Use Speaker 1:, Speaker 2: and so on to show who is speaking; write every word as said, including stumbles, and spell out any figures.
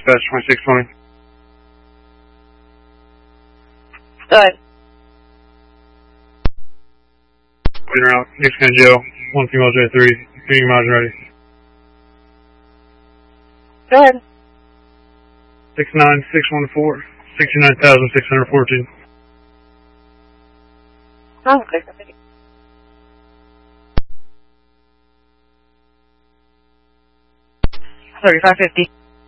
Speaker 1: dispatch twenty-six twenty.
Speaker 2: Go ahead.
Speaker 1: Waiting around, Nix County Jail, one female J three, getting miles ready.
Speaker 2: Go ahead.
Speaker 1: six nine six one four, sixty-nine thousand six hundred fourteen.
Speaker 2: Oh, okay. thirty-five fifty.